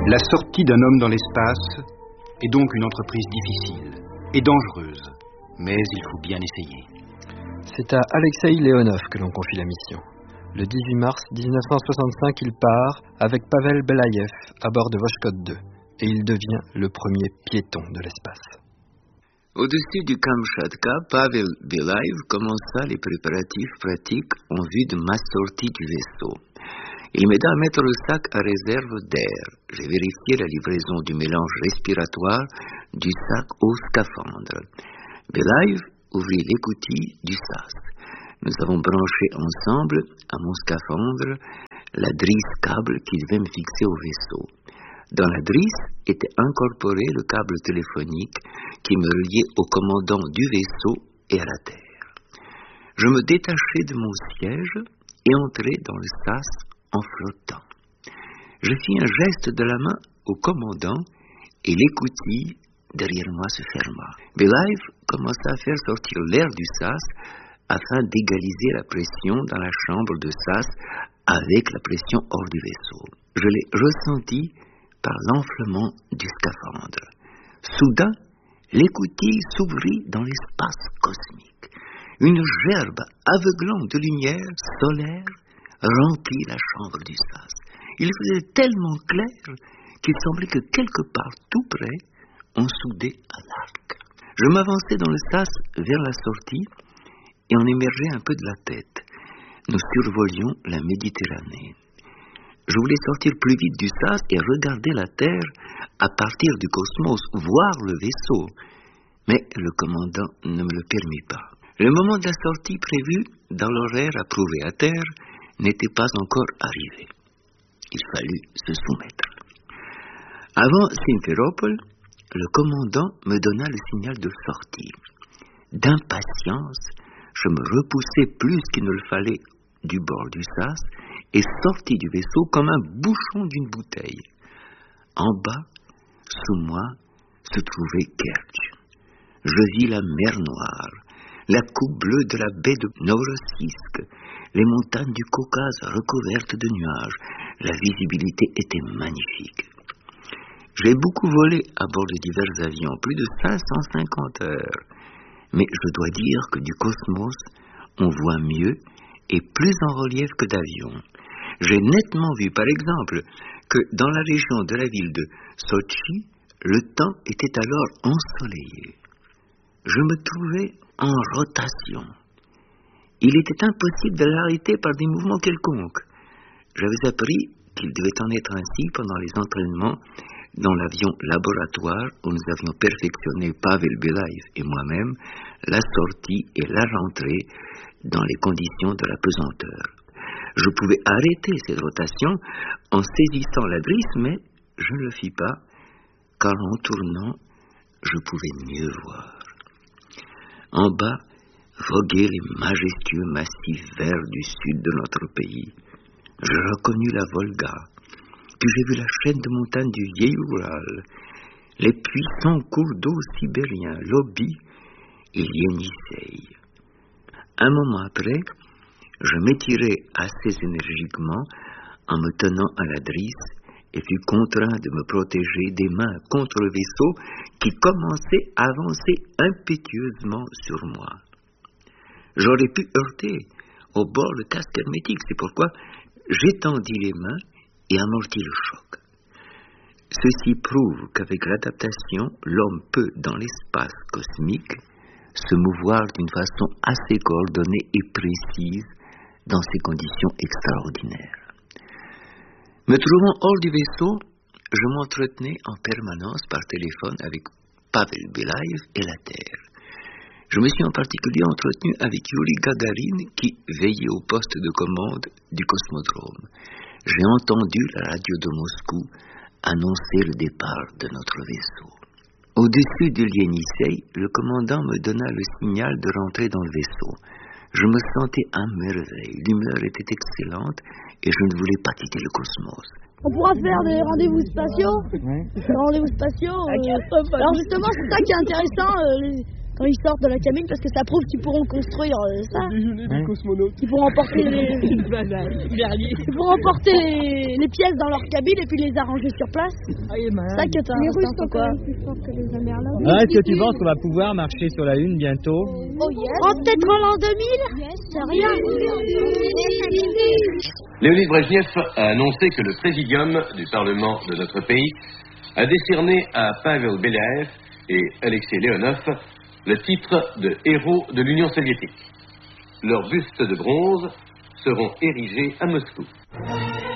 La sortie d'un homme dans l'espace est donc une entreprise difficile et dangereuse, mais il faut bien essayer. C'est à Alexeï Leonov que l'on confie la mission. Le 18 mars 1965, il part avec Pavel Belaïev à bord de Voshchod 2 et il devient le premier piéton de l'espace. Au-dessus du Kamchatka, Pavel Belaïev commença les préparatifs pratiques en vue de ma sortie du vaisseau. Il m'aida à mettre le sac à réserve d'air. J'ai vérifié la livraison du mélange respiratoire du sac au scaphandre. Belaïev ouvrit l'écoutille du SAS. Nous avons branché ensemble à mon scaphandre la drisse câble qui devait me fixer au vaisseau. Dans la drisse était incorporé le câble téléphonique qui me reliait au commandant du vaisseau et à la Terre. Je me détachai de mon siège et entrai dans le SAS en flottant. Je fis un geste de la main au commandant et l'écoutille derrière moi se ferma. Belaïev commença à faire sortir l'air du SAS afin d'égaliser la pression dans la chambre de SAS avec la pression hors du vaisseau. Je l'ai ressenti par l'enflement du scaphandre. Soudain, l'écoutille s'ouvrit dans l'espace cosmique. Une gerbe aveuglante de lumière solaire remplit la chambre du SAS. Il faisait tellement clair qu'il semblait que quelque part tout près, on soudait un arc. Je m'avançai dans le SAS vers la sortie et on émergeait un peu de la tête. Nous survolions la Méditerranée. Je voulais sortir plus vite du SAS et regarder la Terre à partir du cosmos, voir le vaisseau. Mais le commandant ne me le permit pas. Le moment de la sortie prévu dans l'horaire approuvé à Terre n'était pas encore arrivé. Il fallut se soumettre. Avant Simferopol, le commandant me donna le signal de sortie. D'impatience, je me repoussai plus qu'il ne le fallait du bord du SAS et sortis du vaisseau comme un bouchon d'une bouteille. En bas, sous moi, se trouvait Kertch. Je vis la mer Noire, la coupe bleue de la baie de Novorossiysk, les montagnes du Caucase recouvertes de nuages. La visibilité était magnifique. J'ai beaucoup volé à bord de divers avions, plus de 550 heures. Mais je dois dire que du cosmos, on voit mieux et plus en relief que d'avion. J'ai nettement vu, par exemple, que dans la région de la ville de Sotchi, le temps était alors ensoleillé. Je me trouvais en rotation. Il était impossible de l'arrêter par des mouvements quelconques. J'avais appris qu'il devait en être ainsi pendant les entraînements dans l'avion laboratoire où nous avions perfectionné Pavel Belaïev et moi-même la sortie et la rentrée dans les conditions de la pesanteur. Je pouvais arrêter cette rotation en saisissant la drisse, mais je ne le fis pas, car en tournant, je pouvais mieux voir. En bas, voguaient les majestueux massifs verts du sud de notre pays. Je reconnus la Volga, puis j'ai vu la chaîne de montagnes du vieil Oural, les puissants cours d'eau sibériens, l'Obi et l'Ienisseï. Un moment après, je m'étirai assez énergiquement en me tenant à la drisse et fus contraint de me protéger des mains contre le vaisseau qui commençait à avancer impétueusement sur moi. J'aurais pu heurter au bord le casque hermétique, c'est pourquoi j'étendis les mains et amortis le choc. Ceci prouve qu'avec l'adaptation, l'homme peut, dans l'espace cosmique, se mouvoir d'une façon assez coordonnée et précise dans ces conditions extraordinaires. Me trouvant hors du vaisseau, je m'entretenais en permanence par téléphone avec Pavel Belaïev et la Terre. Je me suis en particulier entretenu avec Yuri Gagarin qui veillait au poste de commande du cosmodrome. J'ai entendu la radio de Moscou annoncer le départ de notre vaisseau. Au-dessus de l'Ienisseï, le commandant me donna le signal de rentrer dans le vaisseau. Je me sentais à merveille, l'humeur était excellente et je ne voulais pas quitter le cosmos. On pourra faire des rendez-vous spatiaux. Des rendez-vous spatiaux. Alors justement, c'est ça qui est intéressant. quand ils sortent de la cabine parce que ça prouve qu'ils pourront construire ça. Déjeuner des cosmonautes. Ils pourront emporter les pièces dans leur cabine et puis les arranger sur place. Ça que t'as. Les Russes sont quoi plus forts que les Américains. Est-ce que tu penses qu'on va pouvoir marcher sur la Lune bientôt? Oh yes. Oh, peut-être en l'an 2000. C'est rien. Léonid Brejnev a annoncé que le présidium du Parlement de notre pays a décerné à Pavel Belaïev et Alexei Leonov le titre de héros de l'Union soviétique. Leurs bustes de bronze seront érigés à Moscou.